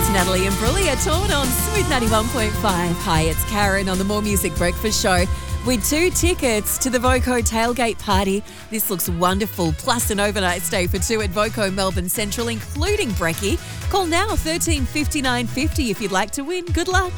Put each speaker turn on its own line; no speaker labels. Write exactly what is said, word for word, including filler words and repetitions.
Natalie and Brully are torn on Smooth ninety-one point five. Hi, it's Karen on the More Music Breakfast Show with two tickets to the Voco tailgate party. This looks wonderful, plus an overnight stay for two at Voco Melbourne Central, including brekkie. Call now thirteen fifty-nine fifty if you'd like to win. Good luck.